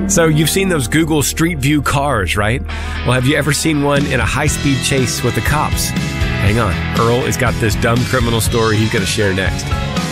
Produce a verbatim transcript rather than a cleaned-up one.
So you've seen those Google Street View cars, right? Well, have you ever seen one in a high-speed chase with the cops? Hang on. Earl has got this dumb criminal story he's going to share next.